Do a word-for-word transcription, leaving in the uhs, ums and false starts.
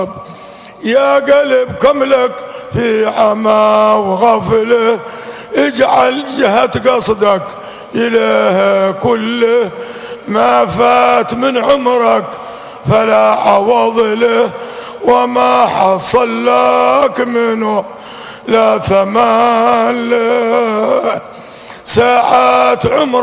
يا قلب كملك في عمى وغفله، اجعل جهة قصدك إليه كله، ما فات من عمرك فلا عوض له، وما حصل لك منه لا ثمان له. ساعات عمرك